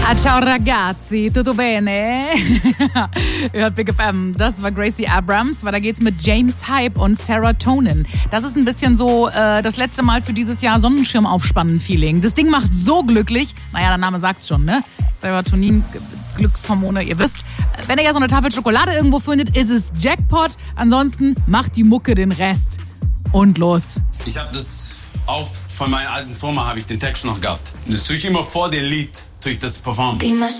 Ah, ciao ragazzi, tutto bene? Ihr hört Big FM, das war Gracie Abrams. Weiter geht's mit James Hype und Serotonin. Das ist ein bisschen so das letzte Mal für dieses Jahr Sonnenschirm-Aufspannen-Feeling. Das Ding macht so glücklich. Naja, der Name sagt's schon, ne? Serotonin, Glückshormone, ihr wisst. Wenn ihr ja so eine Tafel Schokolade irgendwo findet, ist es Jackpot. Ansonsten macht die Mucke den Rest. Und los. Ich habe das von meiner alten Firma, habe ich den Text noch gehabt. Das tue ich immer vor dem Lied, tue ich das performen.